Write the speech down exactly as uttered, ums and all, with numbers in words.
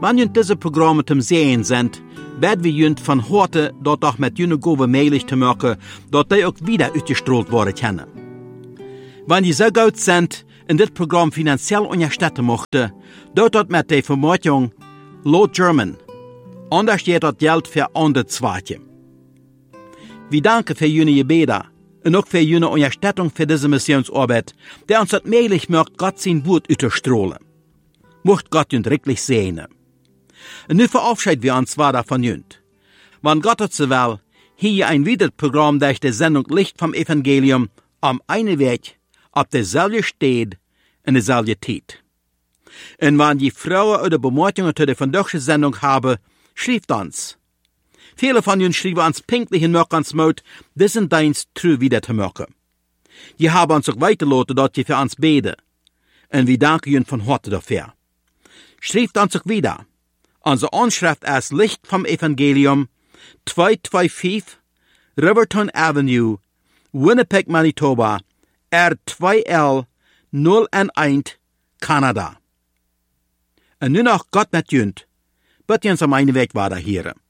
Wenn jünt diese Programme zum Sehen sind, werden wir jünt von heute dort auch mit jüne Gove möglich zu machen, dort die auch wieder ausgestrahlt worden können. Wenn die so gut sind, in dit Programm finanziell unterstützen mochten, dort dort mit der Vermutung, Low German, anders steht dort Geld für andere Zweite. Wir danken für jene Gebete und auch für jene Unterstützung für diese Missionsarbeit, der uns das möglich macht, Gott sein Wort auszustrahlen. Mocht Gott jünt wirklich sehen. Und nu verabschieden wir uns weiter von jünt. Wenn Gott es so will, hier ein weiteres Programm durch die Sendung Licht vom Evangelium am einen Weg, auf derselbe steht, in derselbe Zeit. Und wenn die Frauen oder Bemerkungen zu der vandaagse Sendung haben, schreibt uns. Viele von ihnen schreiben uns pinklich in Möckens Mut, diesen Dienst true wieder zu machen. Die haben uns auch weitergelassen, dort die für uns beten. Und wir danken ihnen von heute dafür. Schreibt uns auch wieder. Unsere Anschrift ist Licht vom Evangelium, zweihunderfünfundzweißig Riverton Avenue, Winnipeg, Manitoba, R zwei L null eins, Kanada. Und nun noch Gott mit jünt, bitte uns am einen Weg weiter hier.